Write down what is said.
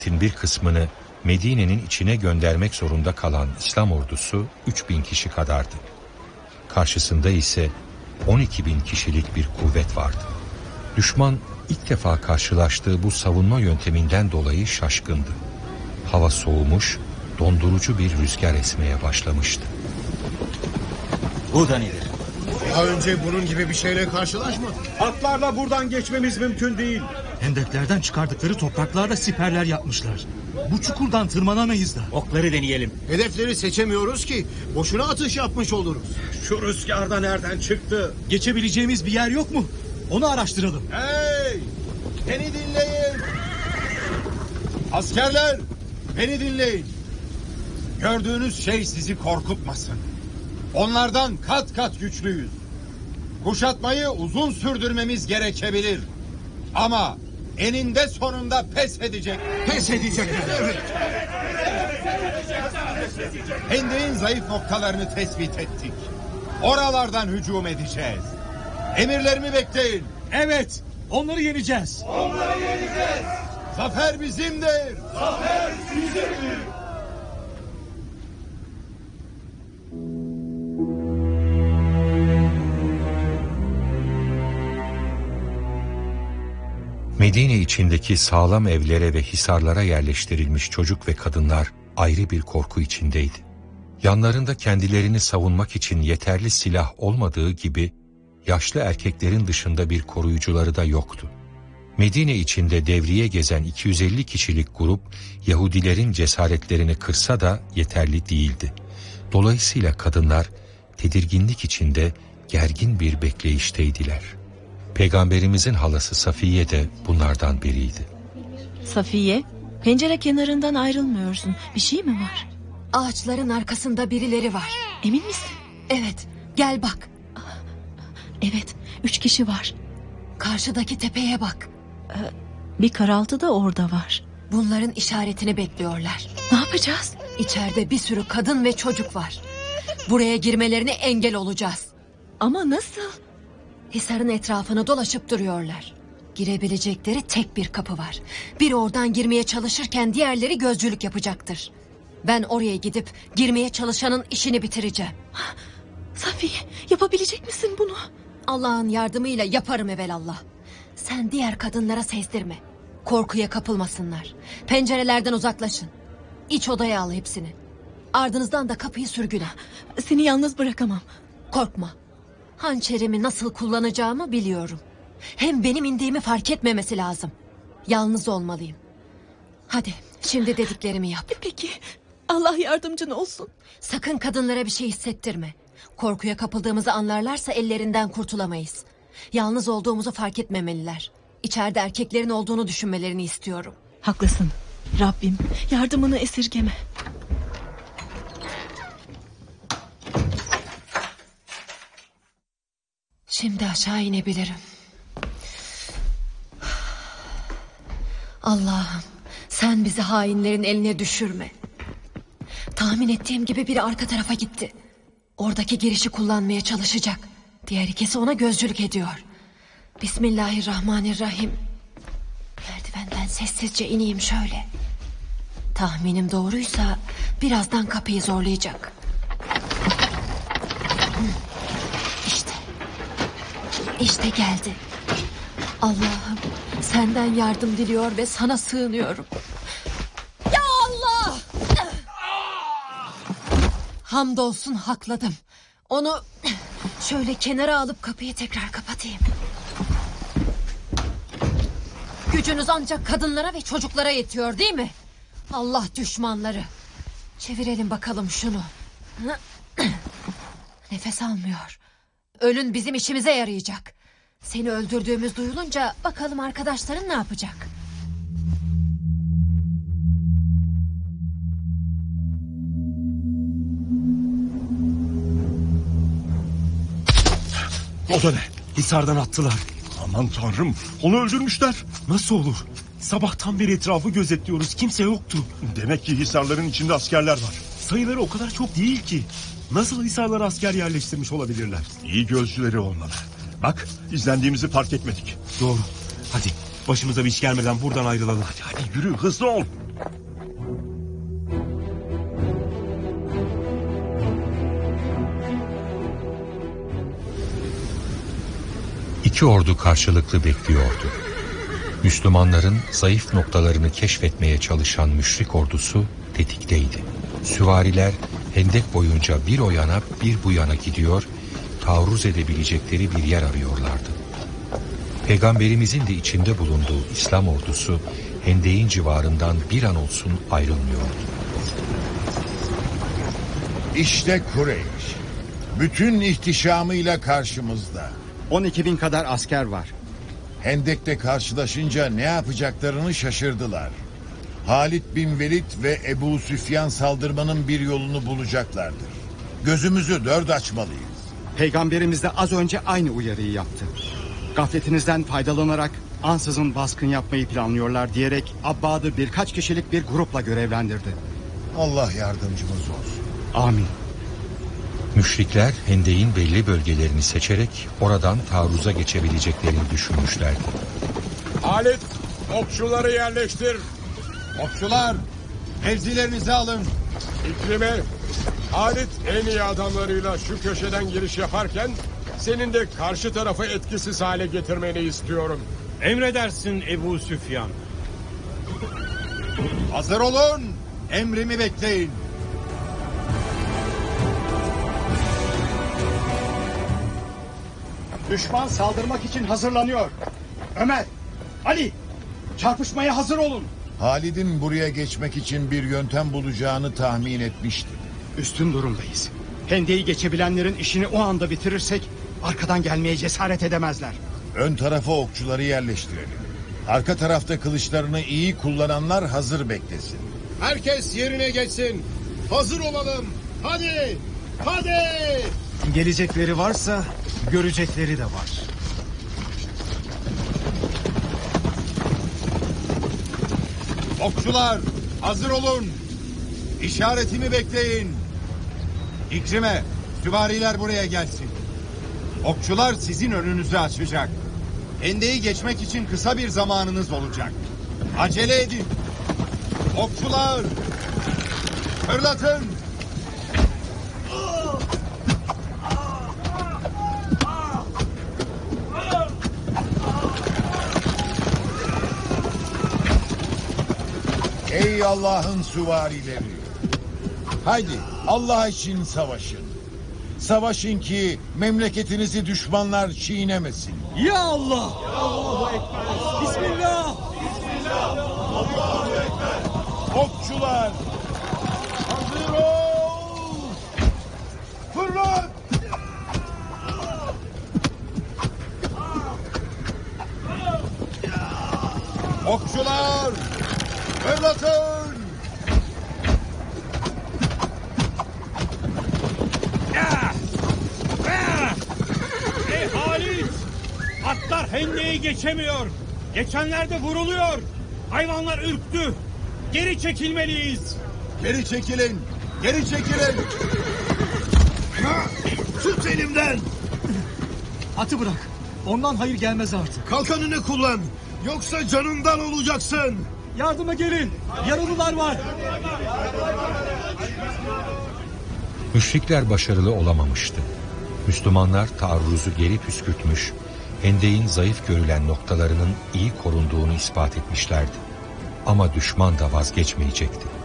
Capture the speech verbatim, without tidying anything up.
bir kısmını Medine'nin içine göndermek zorunda kalan İslam ordusu üç bin kişi kadardı. Karşısında ise on iki bin kişilik bir kuvvet vardı. Düşman ilk defa karşılaştığı bu savunma yönteminden dolayı şaşkındı. Hava soğumuş, dondurucu bir rüzgar esmeye başlamıştı. Bu da nedir? Daha önce bunun gibi bir şeyle karşılaşmadık. Atlarla buradan geçmemiz mümkün değil. Hendeklerden çıkardıkları topraklarla siperler yapmışlar. Bu çukurdan tırmanamayız da. Okları deneyelim. Hedefleri seçemiyoruz ki. Boşuna atış yapmış oluruz. Şu rüzgar da nereden çıktı? Geçebileceğimiz bir yer yok mu? Onu araştıralım. Hey! Beni dinleyin. Askerler, beni dinleyin. Gördüğünüz şey sizi korkutmasın. Onlardan kat kat güçlüyüz. Kuşatmayı uzun sürdürmemiz gerekebilir. Ama eninde sonunda pes edecek. Pes edecekler. Evet. Hendek'in zayıf noktalarını tespit ettik. Oralardan hücum edeceğiz. Emirlerimi bekleyin. Evet, onları yeneceğiz. Onları yeneceğiz. Zafer bizimdir. Zafer bizimdir. Medine içindeki sağlam evlere ve hisarlara yerleştirilmiş çocuk ve kadınlar ayrı bir korku içindeydi. Yanlarında kendilerini savunmak için yeterli silah olmadığı gibi yaşlı erkeklerin dışında bir koruyucuları da yoktu. Medine içinde devriye gezen iki yüz elli kişilik grup Yahudilerin cesaretlerini kırsa da yeterli değildi. Dolayısıyla kadınlar tedirginlik içinde gergin bir bekleyişteydiler. Peygamberimizin halası Safiye de bunlardan biriydi. Safiye, pencere kenarından ayrılmıyorsun. Bir şey mi var? Ağaçların arkasında birileri var. Emin misin? Evet, gel bak. Evet, üç kişi var. Karşıdaki tepeye bak. Bir karaltı da orada var. Bunların işaretini bekliyorlar. Ne yapacağız? İçeride bir sürü kadın ve çocuk var. Buraya girmelerine engel olacağız. Ama nasıl? Hisarın etrafını dolaşıp duruyorlar. Girebilecekleri tek bir kapı var. Biri oradan girmeye çalışırken diğerleri gözcülük yapacaktır. Ben oraya gidip girmeye çalışanın işini bitireceğim. Safiye, yapabilecek misin bunu? Allah'ın yardımıyla yaparım evelallah. Sen diğer kadınlara sezdirme. Korkuya kapılmasınlar. Pencerelerden uzaklaşın. İç odaya al hepsini. Ardınızdan da kapıyı sürgüle. Seni yalnız bırakamam. Korkma. Hançerimi nasıl kullanacağımı biliyorum. Hem benim indiğimi fark etmemesi lazım. Yalnız olmalıyım. Hadi şimdi dediklerimi yap. Peki, Allah yardımcın olsun. Sakın kadınlara bir şey hissettirme. Korkuya kapıldığımızı anlarlarsa ellerinden kurtulamayız. Yalnız olduğumuzu fark etmemeliler. İçeride erkeklerin olduğunu düşünmelerini istiyorum. Haklısın. Rabbim yardımını esirgeme. Şimdi aşağı inebilirim. Allah'ım, sen bizi hainlerin eline düşürme. Tahmin ettiğim gibi biri arka tarafa gitti. Oradaki girişi kullanmaya çalışacak. Diğer ikisi ona gözcülük ediyor. Bismillahirrahmanirrahim. Merdivenden sessizce ineyim şöyle. Tahminim doğruysa birazdan kapıyı zorlayacak. İşte. İşte geldi. Allah'ım, senden yardım diliyor ve sana sığınıyorum. Ya Allah! Hamdolsun hakladım. Onu şöyle kenara alıp kapıyı tekrar kapatayım. Gücünüz ancak kadınlara ve çocuklara yetiyor değil mi? Allah düşmanları. Çevirelim bakalım şunu. Nefes almıyor. Ölün bizim işimize yarayacak. Seni öldürdüğümüz duyulunca bakalım arkadaşların ne yapacak? O da ne? Hisardan attılar. Aman tanrım, onu öldürmüşler. Nasıl olur? Sabahtan beri etrafı gözetliyoruz, kimse yoktu. Demek ki hisarların içinde askerler var. Sayıları o kadar çok değil ki. Nasıl hisarlara asker yerleştirmiş olabilirler? İyi gözcüleri olmalı. Bak, izlendiğimizi fark etmedik. Doğru. Hadi başımıza bir iş gelmeden buradan ayrılalım. Hadi hadi yürü, hızlı ol. İki ordu karşılıklı bekliyordu. Müslümanların zayıf noktalarını keşfetmeye çalışan müşrik ordusu tetikteydi. Süvariler hendek boyunca bir o yana bir bu yana gidiyor, taarruz edebilecekleri bir yer arıyorlardı. Peygamberimizin de içinde bulunduğu İslam ordusu hendeğin civarından bir an olsun ayrılmıyordu. İşte Kureyş. Bütün ihtişamıyla karşımızda. on iki bin kadar asker var. Hendek'te karşılaşınca ne yapacaklarını şaşırdılar. Halid bin Velid ve Ebu Süfyan saldırmanın bir yolunu bulacaklardır. Gözümüzü dört açmalıyız. Peygamberimiz de az önce aynı uyarıyı yaptı. Gafletinizden faydalanarak ansızın baskın yapmayı planlıyorlar diyerek Abbad'ı birkaç kişilik bir grupla görevlendirdi. Allah yardımcımız olsun. Amin. Müşrikler hendeğin belli bölgelerini seçerek oradan taarruza geçebileceklerini düşünmüşlerdi. Halit, okçuları yerleştir. Okçular, mevzilerinizi alın. İkrime, Halit en iyi adamlarıyla şu köşeden giriş yaparken senin de karşı tarafı etkisiz hale getirmeni istiyorum. Emredersin Ebu Süfyan. Hazır olun. Emrimi bekleyin. Düşman saldırmak için hazırlanıyor. Ömer, Ali, çarpışmaya hazır olun. Halid'in buraya geçmek için bir yöntem bulacağını tahmin etmiştim. Üstün durumdayız. Hendeyi geçebilenlerin işini o anda bitirirsek arkadan gelmeye cesaret edemezler. Ön tarafa okçuları yerleştirelim. Arka tarafta kılıçlarını iyi kullananlar hazır beklesin. Herkes yerine geçsin. Hazır olalım. Hadi. Hadi. Gelecekleri varsa görecekleri de var. Okçular hazır olun. İşaretimi bekleyin. İkrime, süvariler buraya gelsin. Okçular sizin önünüzü açacak. Hendeyi geçmek için kısa bir zamanınız olacak. Acele edin. Okçular, fırlatın. Ey Allah'ın süvarileri. Haydi Allah için savaşın. Savaşın ki memleketinizi düşmanlar çiğnemesin. Ya Allah! Allahu Ekber! Bismillah! Bismillah! Allahu Ekber! Okçular! Hazır ol! Fırlat! Okçular! Fırlatın! Ey Halit! Atlar hendeyi geçemiyor. Geçenler de vuruluyor. Hayvanlar ürktü. Geri çekilmeliyiz. Geri çekilin! Geri çekilin! Tut elimden. Atı bırak. Ondan hayır gelmez artık. Kalkanını kullan. Yoksa canından olacaksın. Yardıma gelin. Yaralılar var. Müşrikler başarılı olamamıştı. Müslümanlar taarruzu geri püskürtmüş, hendeğin zayıf görülen noktalarının iyi korunduğunu ispat etmişlerdi. Ama düşman da vazgeçmeyecekti.